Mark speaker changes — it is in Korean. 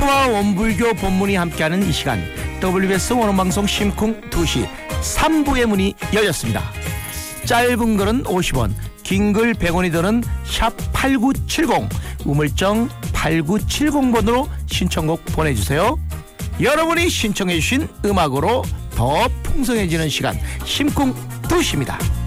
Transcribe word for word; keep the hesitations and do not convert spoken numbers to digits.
Speaker 1: 성교와 원불교 본문이 함께하는 이 시간 더블유비에스 원어방송 심쿵 두 시 삼 부의 문이 열렸습니다. 짧은 글은 오십 원, 긴 글 백 원이 드는 샵 팔구칠공, 우물정 팔구칠공 번으로 신청곡 보내주세요. 여러분이 신청해 주신 음악으로 더 풍성해지는 시간 심쿵 두 시입니다.